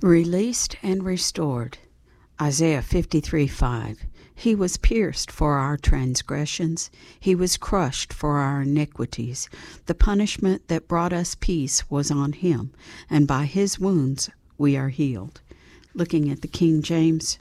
Released and restored. Isaiah 53:5. He was pierced for our transgressions. He was crushed for our iniquities. The punishment that brought us peace was on him, and by his wounds we are healed. Looking at the King James